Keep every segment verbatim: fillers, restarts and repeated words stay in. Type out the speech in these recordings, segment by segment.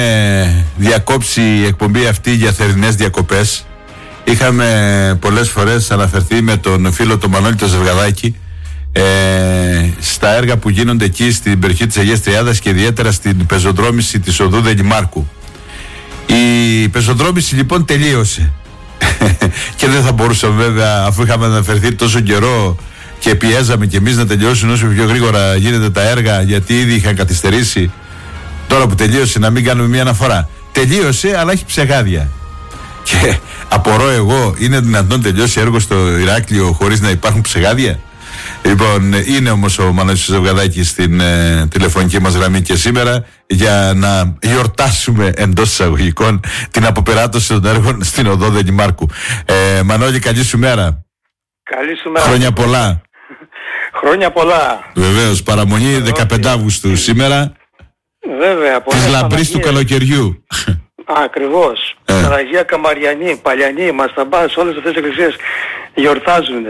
ε, διακόψει η εκπομπή αυτή για θερινές διακοπές. Είχαμε πολλές φορές αναφερθεί με τον φίλο τον Μανώλη τον Ζευγαδάκη ε, στα έργα που γίνονται εκεί στην περιοχή της Αγίας Τριάδας και ιδιαίτερα στην πεζοδρόμηση της οδού Δελιμάρκου. Η πεζοδρόμηση λοιπόν τελείωσε και δεν θα μπορούσαμε βέβαια, αφού είχαμε αναφερθεί τόσο καιρό και πιέζαμε κι εμείς να τελειώσουν όσο πιο γρήγορα γίνεται τα έργα, γιατί ήδη είχαν καθυστερήσει. Τώρα που τελείωσε να μην κάνουμε μια αναφορά. Τελείωσε, αλλά έχει ψεγάδια. Και απορώ εγώ, είναι δυνατόν τελειώσει έργο στο Ηράκλειο χωρίς να υπάρχουν ψεγάδια? Λοιπόν, είναι όμως ο Μανώλης Ζευγαδάκης στην ε, τηλεφωνική μας γραμμή και σήμερα για να γιορτάσουμε εντός εισαγωγικών την αποπεράτωση των έργων στην οδό Δελιμάρκου. Ε, Μανώλη, καλή σου μέρα. Καλή σου μέρα. Χρόνια πολλά. Χρόνια πολλά. Βεβαίως, παραμονή δεκαπέντε Αυγούστου σήμερα. Βέβαια. Της λαμπρής του καλοκαιριού. Ακριβώς. Ε. Παναγία Καμαριανή, Παλιανή, Μασταμπάς, όλες αυτές τις εκκλησίες γιορτάζουν.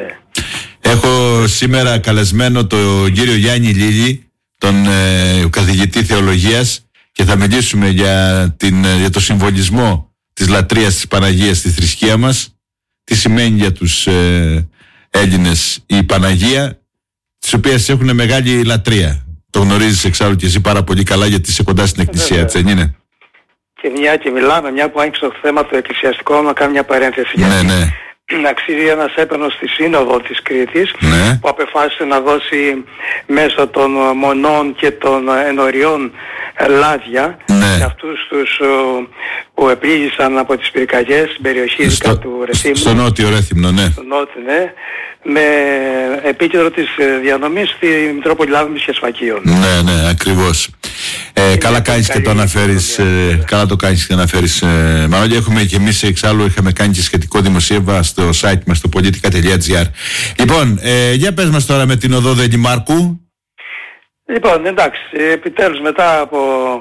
Έχω σήμερα καλεσμένο τον κύριο Γιάννη Λίλη, τον ε, καθηγητή θεολογίας, και θα μιλήσουμε για, την, για το συμβολισμό της λατρείας της Παναγίας στη θρησκεία μας. Τι σημαίνει για τους ε, Έλληνες η Παναγία, τις οποίες έχουν μεγάλη λατρεία. Το γνωρίζεις εξάλλου και εσύ πάρα πολύ καλά, γιατί είσαι κοντά στην εκκλησία, έτσι δεν είναι? Και μια και μιλάμε, μια που άνοιξε το θέμα το εκκλησιαστικό, να κάνω μια παρένθεση. Ναι, ναι. Να αξίζει ένας έπαινος στη Σύνοδο της Κρήτης, ναι, που απεφάσισε να δώσει μέσω των μονών και των ενωριών λάδια, ναι, σε αυτούς τους που επλήγησαν από τις πυρκαγιές στην περιοχή στο, του Ρεθύμνου. Στο νότιο Ρέθυμνο, ναι. Στο νότιο, ναι. Με επίκεντρο της διανομής στη Μητρόπολη Λάβμης και Σφακίων. Ναι, ναι, ακριβώς. Ε, καλά κάνεις και το αναφέρεις, ε, καλά το κάνεις και το αναφέρεις, ε, Μανώλη. Έχουμε και εμείς εξάλλου είχαμε κάνει και σχετικό δημοσίευμα στο site μας, στο πολιτικά τελεία τζι άρ. Λοιπόν, ε, για πες μας τώρα με την οδό Δελιμάρκου. Λοιπόν, εντάξει, επιτέλους μετά από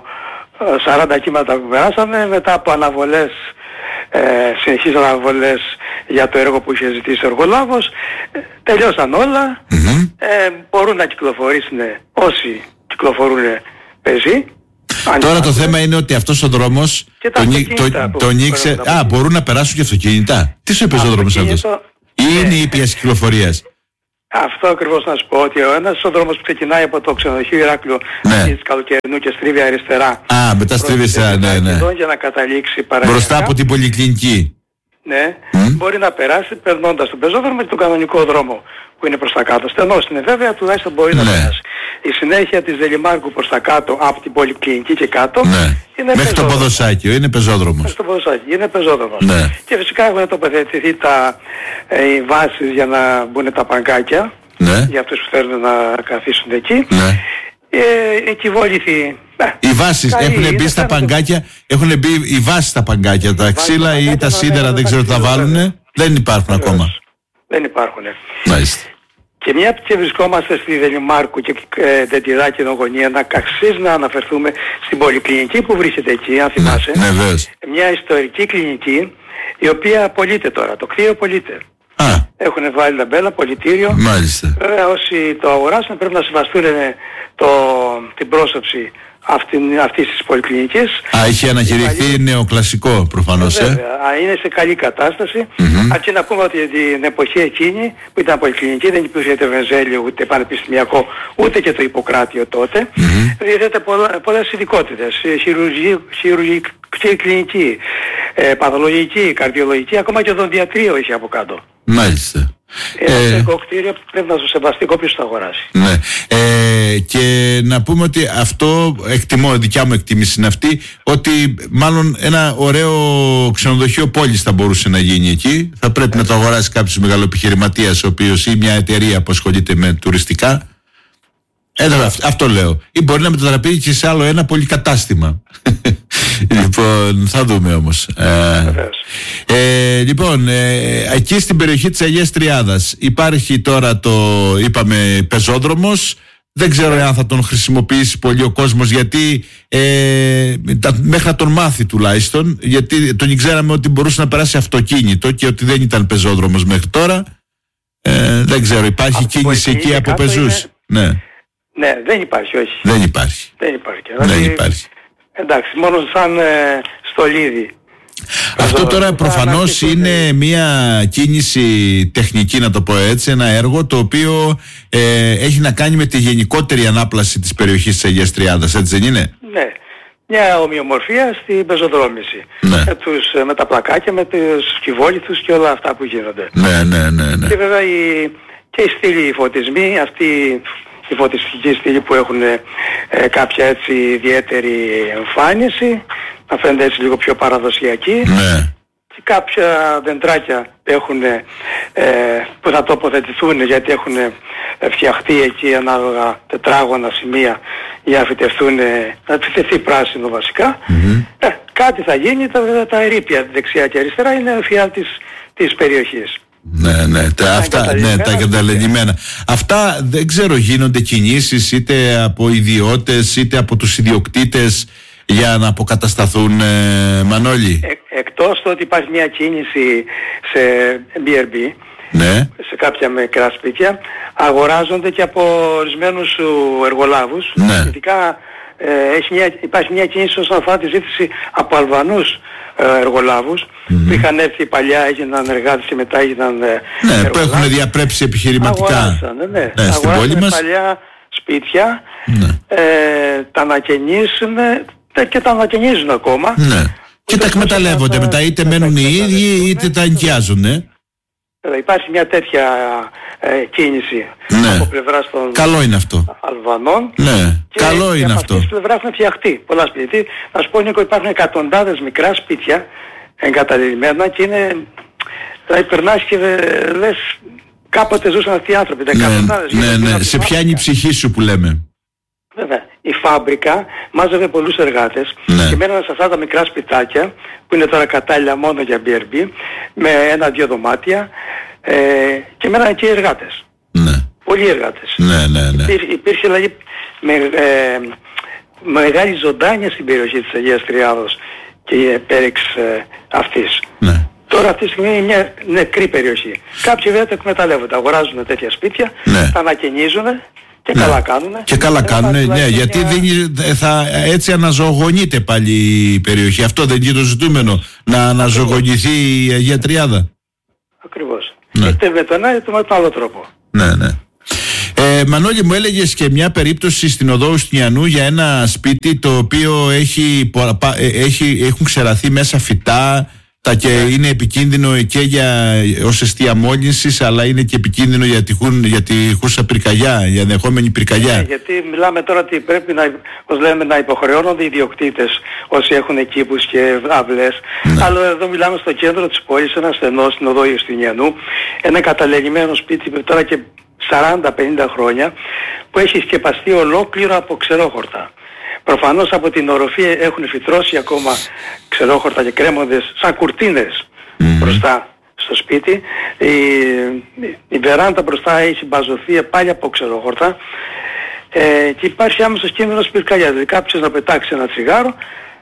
σαράντα κύματα που περάσαμε, μετά από αναβολές, ε, συνεχείς αναβολές για το έργο που είχε ζητήσει ο εργολάβος, ε, τελειώσαν όλα, mm-hmm. ε, μπορούν να κυκλοφορήσουν όσοι κυκλοφορούν πεζοί. Τώρα το θέμα είναι ότι αυτός ο δρόμος τον, τον, τον ήξε... Α, μπορούν να περάσουν και αυτοκίνητα. Τι σου είπες ο δρόμος αυτός? Ή είναι η ήπιας κυκλοφορίας? Αυτό ακριβώς να σου πω, ότι ο ένας ο δρόμος που ξεκινάει από το ξενοδοχείο Ηράκλειο, ναι, της Καλοκαιρινού και στρίβει αριστερά. Α, μετά στρίβει αριστερά, ναι, ναι. Για να καταλήξει παραγωγικά μπροστά από την Πολυκλινική. Ναι, mm. μπορεί να περάσει περνώντας τον πεζόδρομο και τον κανονικό δρόμο που είναι προς τα κάτω. Στενός είναι βέβαια, τουλάχιστον μπορεί, ναι, να περάσει. Η συνέχεια της Δελιμάρκου προς τα κάτω, από την Πολυκλινική και κάτω, ναι, είναι μέχρι το Ποδοσάκιο, είναι πεζόδρομος. Μέχρι το Ποδοσάκιο, είναι πεζόδρομος. Ναι. Και φυσικά έχουν τοποθετηθεί τα, ε, οι βάσεις για να μπουν τα παγκάκια, ναι, για αυτούς που θέλουν να καθίσουν εκεί. Ναι. Ε, εκεί βοήθη. Οι βάσεις έχουν μπει στα παγκάκια, έχουν μπει οι βάσεις στα παγκάκια, τα ξύλα ή τα σίδερα, δεν ξέρω τι θα βάλουν, δεν υπάρχουν ακόμα. Δεν υπάρχουν. Μάλιστα. Και μια και βρισκόμαστε στη Δελιμάρκου και ε, Δεντιδάκη Νογωνία, να αξίζει να αναφερθούμε στην Πολυκλινική που βρίσκεται εκεί, αν θυμάσαι. Ναι, ναι, μια ιστορική κλινική, η οποία πωλείται τώρα, το κτίριο πωλείται. Α. Έχουν βάλει ταμπέλα, πολιτήριο. Μάλιστα. Βέβαια όσοι το αγοράσουν πρέπει να συμβαστούν το, την πρόσωψη αυτή, αυτής της πολυκλινικής. Α, είχε ανακηρυχθεί καλή... νεοκλασικό προφανώς. Ε, βέβαια, ε? είναι σε καλή κατάσταση. Mm-hmm. Αρκεί να πούμε ότι την εποχή εκείνη που ήταν πολυκλινική δεν υπήρχε ούτε Βενζέλιο, ούτε πανεπιστημιακό, ούτε και το Ιπποκράτιο τότε. Mm-hmm. Διαθέτει πολλές ειδικότητες. Χειρουργική, κλινική, ε, παθολογική, καρδιολογική, ακόμα και οδοντιατρίο είχε από κάτω. Μάλιστα. Ένα ε, τέτοιο κτίριο πρέπει να το σεβαστεί όποιος το αγοράσει. Ναι. Ε, και να πούμε ότι αυτό, εκτιμώ, δικιά μου εκτίμηση είναι αυτή, ότι μάλλον ένα ωραίο ξενοδοχείο πόλης θα μπορούσε να γίνει εκεί. Θα πρέπει ε, να το αγοράσει κάποιος μεγαλοεπιχειρηματίας, ο οποίος ή μια εταιρεία που ασχολείται με τουριστικά. Ε, αυτό, αυτό λέω. Ή μπορεί να μετατραπεί και σε άλλο ένα πολυκατάστημα. Λοιπόν, θα δούμε όμως. Ε, ε, λοιπόν, ε, εκεί στην περιοχή της Αγίας Τριάδας υπάρχει τώρα το, είπαμε, πεζόδρομος. Δεν ξέρω αν θα τον χρησιμοποιήσει πολύ ο κόσμος, γιατί ε, τα, μέχρι να τον μάθει τουλάχιστον, γιατί τον ξέραμε ότι μπορούσε να περάσει αυτοκίνητο και ότι δεν ήταν πεζόδρομος μέχρι τώρα. Ε, δεν ξέρω, υπάρχει από κίνηση εκεί από πεζούς? Είναι... Ναι. Ναι, δεν υπάρχει, όχι. Δεν υπάρχει. Δεν υπάρχει. Δεν υπάρχει. εντάξει, μόνο σαν ε, στολίδι. Αυτό τώρα προφανώς είναι μια κίνηση τεχνική, να το πω έτσι, ένα έργο το οποίο ε, έχει να κάνει με τη γενικότερη ανάπλαση της περιοχής της Αγίας Τριάδας, έτσι δεν είναι? Ναι, μια ομοιομορφία στην πεζοδρόμηση, ναι. με, τους, με τα πλακάκια, με τους κυβόληθους και όλα αυτά που γίνονται. Ναι, ναι, ναι, ναι. Και βέβαια η, και οι στήλοι, οι φωτισμοί, αυτή η φωτιστική στήλη που έχουν ε, κάποια έτσι ιδιαίτερη εμφάνιση, να φαίνεται έτσι λίγο πιο παραδοσιακή. Ναι. Και κάποια δεντράκια έχουν, ε, που θα τοποθετηθούν γιατί έχουν φτιαχτεί εκεί ανάλογα τετράγωνα σημεία για να φυτευτούν, να φυτευτεί πράσινο βασικά. Mm-hmm. Ε, κάτι θα γίνει, τα, τα ερείπια δεξιά και αριστερά είναι εφιάλτης της περιοχής. Ναι, ναι, τα, αυτά, ναι, τα εγκαταλελειμμένα. Αυτά δεν ξέρω, γίνονται κινήσεις είτε από ιδιώτες είτε από τους ιδιοκτήτες για να αποκατασταθούν, ε, Μανώλη? Ε, εκτός το ότι υπάρχει μια κίνηση σε μπι αρ μπι, ναι. σε κάποια μικρά σπίτια, αγοράζονται και από ορισμένους εργολάβους. Ναι. Ειδικά ε, έχει μια, υπάρχει μια κίνηση όσον αφορά τη ζήτηση από Αλβανούς ε, εργολάβους, mm-hmm. που είχαν έρθει παλιά, έγιναν εργάτες και μετά έγιναν ε, ναι, εργολάβους. Που έχουν διαπρέψει επιχειρηματικά. Αγοράσανε, ναι. Ναι, στην πόλη μας. Παλιά σπίτια, ναι. ε, τα ανακαινήσουν και τα ανακαινίζουν ακόμα. Ναι. Και τα εκμεταλλεύονται θα... μετά, είτε μένουν οι ίδιοι είτε τα ενοικιάζουν. Ναι. Υπάρχει μια τέτοια ε, κίνηση, ναι. από πλευράς των Καλό είναι αυτό. Αλβανών. Ναι. Και Καλό είναι από αυτό. αυτής της πλευράς έχουν φτιαχτεί πολλά σπίτια. Να σου πω, Νίκο, υπάρχουν εκατοντάδες μικρά σπίτια εγκαταλειμμένα και είναι, δηλαδή περνάς και λες κάποτε ζούσαν αυτοί οι άνθρωποι. Ναι, ναι, ναι, ναι. Σε πιάνει η ψυχή σου που λέμε. Βέβαια, η φάμπρικα μάζευε πολλούς εργάτες, ναι. και μένανε σε αυτά τα μικρά σπιτάκια που είναι τώρα κατάλληλα μόνο για μπι αρ μπι, με ένα-δυο δωμάτια, ε, και μένανε και οι εργάτες. Ναι. Πολλοί εργάτες. Ναι, ναι, ναι. Υπήρ, υπήρχε δηλαδή με, ε, μεγάλη ζωντάνια στην περιοχή της Αγίας Τριάδος και η πέριξ ε, αυτής. Ναι. Τώρα αυτή τη στιγμή είναι μια νεκρή περιοχή. Κάποιοι βέβαια τα εκμεταλλεύονται, αγοράζουν τέτοια σπίτια, ναι. τα ανακαινίζουν. Και ναι. καλά κάνουνε. Και καλά κάνουνε, ναι, γιατί μια... δεν, θα, έτσι αναζωογονείται πάλι η περιοχή. Αυτό δεν είναι το ζητούμενο, να αναζωογονηθεί η Αγία Τριάδα. Ακριβώς. Ναι. Είτε με τον ένα είτε με τον άλλο τρόπο. Ναι, ναι. Ε, Μανώλη, μου έλεγες και μια περίπτωση στην οδό Ουστινιανού για ένα σπίτι το οποίο έχει, έχει, έχουν ξεραθεί μέσα φυτά, τα και yeah. είναι επικίνδυνο και για ως αιστεία μόλυνσης, αλλά είναι και επικίνδυνο για τη, για τη χούσα πυρκαγιά, για ενδεχόμενη πυρκαγιά. Yeah, γιατί μιλάμε τώρα ότι πρέπει να, ως λέμε, να υποχρεώνονται οι ιδιοκτήτες όσοι έχουν κήπους και αυλές. Yeah. Αλλά εδώ μιλάμε στο κέντρο της πόλης, ένα στενό στην οδό Ιουστινιανού, ένα καταλεγημένο σπίτι τώρα και σαράντα πενήντα χρόνια, που έχει σκεπαστεί ολόκληρο από ξερόχορτα. Προφανώς από την οροφή έχουν φυτρώσει ακόμα ξερόχορτα και κρέμοντες σαν κουρτίνες mm-hmm. μπροστά στο σπίτι. Η, η βεράντα μπροστά έχει μπαζωθεί πάλι από ξερόχορτα, ε, και υπάρχει άμεσος κίνδυνος πυρκαγιάς. Δηλαδή κάποιος να πετάξει ένα τσιγάρο,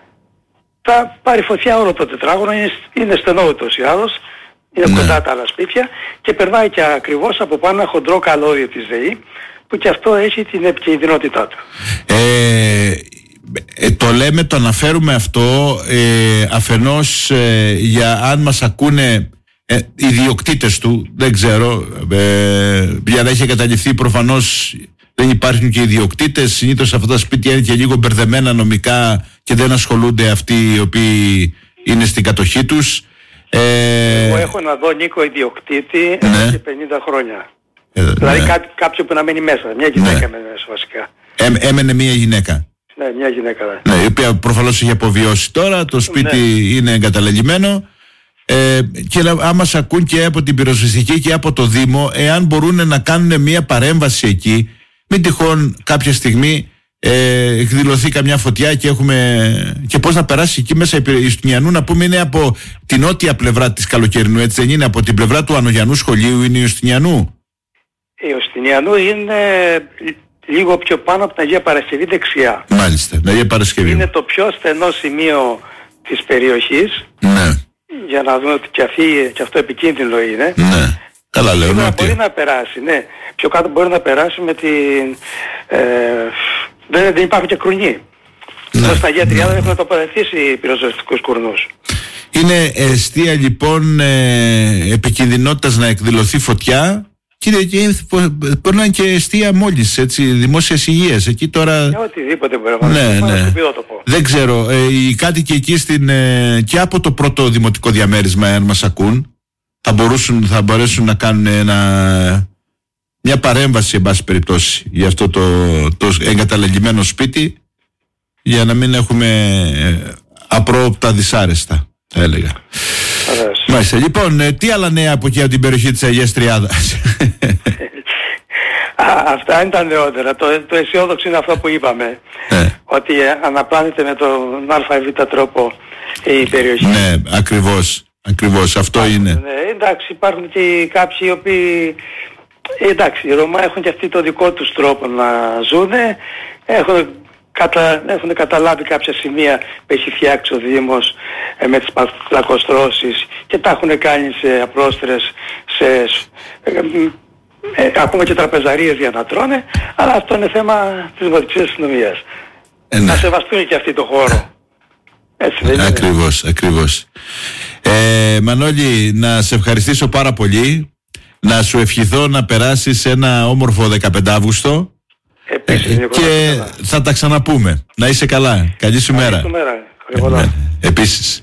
θα πάρει φωτιά όλο το τετράγωνο, είναι, είναι στενό ούτως ή άλλως, είναι mm-hmm. κοντά τα άλλα σπίτια και περνάει και ακριβώς από πάνω ένα χοντρό καλώδιο της ΔΕΗ, που και αυτό έχει την επικινδυνότητά του. Ε, ε, το λέμε, το αναφέρουμε αυτό ε, αφενός ε, για αν μας ακούνε ε, οι ιδιοκτήτες του, δεν ξέρω, ε, για να έχει καταληφθεί προφανώς δεν υπάρχουν και ιδιοκτήτες, συνήθως αυτά τα σπίτια είναι και λίγο μπερδεμένα νομικά και δεν ασχολούνται αυτοί οι οποίοι είναι στην κατοχή τους. Ε, Εγώ έχω να δω, Νίκο, ιδιοκτήτη ναι. εδώ και πενήντα χρόνια. Ε, δηλαδή ναι. κά, κάποιο που να μένει μέσα, μια γυναίκα ναι. μένει μέσα βασικά. Ε, έμενε μια γυναίκα. Ναι, μια γυναίκα. Ναι, ναι, η οποία προφανώς έχει αποβιώσει τώρα, το σπίτι ναι. είναι εγκαταλελειμμένο. Ε, και άμα σε ακούν και από την πυροσβεστική και από το Δήμο, εάν μπορούν να κάνουν μια παρέμβαση εκεί, μην τυχόν κάποια στιγμή ε, εκδηλωθεί καμιά φωτιά και έχουμε. Και πώς να περάσει εκεί μέσα η Ιουστινιανού, να πούμε, είναι από την νότια πλευρά της Καλοκαιρινού, έτσι δεν είναι? Από την πλευρά του Ανογιανού σχολείου είναι η Ιουστινιανού. Η Ιουστινιανού είναι λίγο πιο πάνω από την Αγία Παρασκευή δεξιά. Μάλιστα, την Αγία Παρασκευή. Είναι το πιο στενό σημείο της περιοχής. Ναι. Για να δούμε ότι και, αυτή, και αυτό επικίνδυνο είναι. Ναι. Καλά λέω. Ότι... Μπορεί να περάσει, ναι. Πιο κάτω μπορεί να περάσει με την... Ε, δεν, δεν υπάρχουν και κρουνοί. Ναι. Εδώ στην Αγία Τριάδα ναι. έχουν τοποθετήσει πυροσβεστικούς κουρνούς. Είναι αιστεία λοιπόν ε, επικινδυνότητας να εκδηλωθεί φωτιά. Κύριε, μπορεί να είναι και αιστεία μόλις, έτσι, δημόσιας υγείας. Εκεί τώρα... Για οτιδήποτε μπορεί να ναι, ναι. ναι. Δεν ξέρω. Ε, οι κάτοικοι εκεί στην, ε, και από το πρώτο δημοτικό διαμέρισμα, αν μας ακούν, θα, μπορούσουν, θα μπορέσουν να κάνουν ένα, μια παρέμβαση, εν πάση περιπτώσει, για αυτό το, το εγκαταλελειμμένο σπίτι, για να μην έχουμε απρόοπτα δυσάρεστα, θα έλεγα. Μάλιστα. Λοιπόν, ε, τι άλλα νέα από εκεί από την περιοχή της Αγίας Τριάδας? Α, αυτά είναι τα νεότερα. Το, το αισιόδοξο είναι αυτό που είπαμε. Ε. Ότι αναπλάνεται με τον α ή β τρόπο η περιοχή. Ναι, ακριβώς. Ακριβώς, αυτό Ά, είναι. Ναι, εντάξει, υπάρχουν και κάποιοι οι οποίοι... Εντάξει, οι Ρωμά έχουν και αυτοί το δικό τους τρόπο να ζουν. Έχουν, κατα... έχουν καταλάβει κάποια σημεία που έχει φτιάξει ο Δήμος ε, με τις πλακοστρώσεις και τα έχουν κάνει σε απλόστερες, σε... Ε, ε, ακόμα και τραπεζαρίες για να τρώνε, αλλά αυτό είναι θέμα της δημοτικής αστυνομίας. Ε, ναι. Να σεβαστούν και αυτοί το χώρο. Έτσι δεν είναι? Ακριβώς, ακριβώς. Ε, Μανώλη, να σε ευχαριστήσω πάρα πολύ. Να σου ευχηθώ να περάσεις ένα όμορφο δεκαπέντε Αύγουστο. Επίσης, ε, και θα τα ξαναπούμε. Να είσαι καλά. Καλή σου μέρα. Καλή σου μέρα. Ε, επίσης.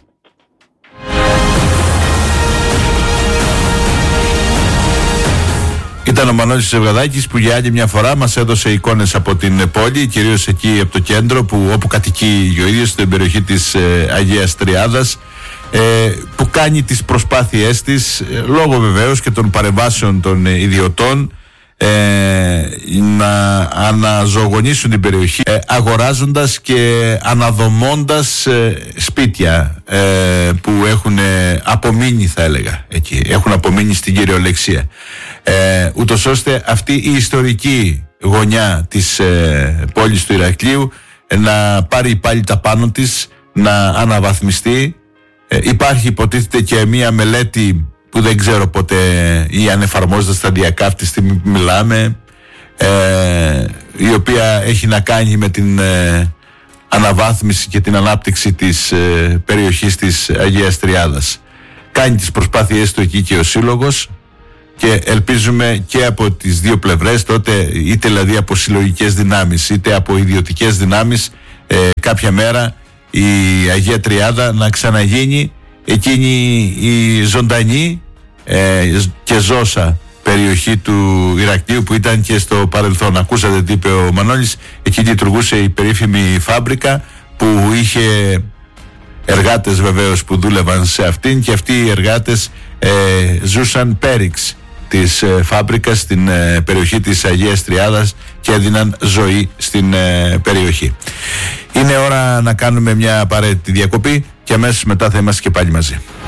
Ήταν ο Μανώλης Ζευγαδάκης που για άλλη μια φορά μας έδωσε εικόνες από την πόλη, κυρίως εκεί από το κέντρο που, όπου κατοικεί ο ίδιος, στην περιοχή της ε, Αγίας Τριάδας, ε, που κάνει τις προσπάθειές της, ε, λόγω βεβαίως και των παρεμβάσεων των ε, ιδιωτών, ε, να αναζωογονήσουν την περιοχή, ε, αγοράζοντας και αναδομώντας ε, σπίτια ε, που έχουν ε, απομείνει, θα έλεγα, εκεί, έχουν απομείνει στην κυριολεξία. Ε, ούτως ώστε αυτή η ιστορική γωνιά της ε, πόλης του Ηρακλείου ε, να πάρει πάλι τα πάνω της, να αναβαθμιστεί. Ε, υπάρχει υποτίθεται και μία μελέτη που δεν ξέρω ποτέ ή αν εφαρμόζεται σταδιακά αυτή τη στιγμή που μιλάμε, ε, η οποία έχει να κάνει με την ε, αναβάθμιση και την ανάπτυξη της ε, περιοχής της Αγίας Τριάδας. Κάνει τις προσπάθειές του εκεί και ο Σύλλογος και ελπίζουμε και από τις δύο πλευρές, τότε είτε δηλαδή από συλλογικές δυνάμεις είτε από ιδιωτικές δυνάμεις, ε, κάποια μέρα η Αγία Τριάδα να ξαναγίνει εκείνη η ζωντανή ε, και ζώσα περιοχή του Ηρακλείου που ήταν και στο παρελθόν. Ακούσατε τι είπε ο Μανώλης, εκεί λειτουργούσε η περίφημη φάμπρικα που είχε εργάτες βεβαίως που δούλευαν σε αυτήν και αυτοί οι εργάτες ε, ζούσαν πέριξ της ε, φάμπρικας στην ε, περιοχή της Αγίας Τριάδας και έδιναν ζωή στην ε, περιοχή. Είναι ώρα να κάνουμε μια απαραίτητη διακοπή και αμέσως μετά θα είμαστε και πάλι μαζί.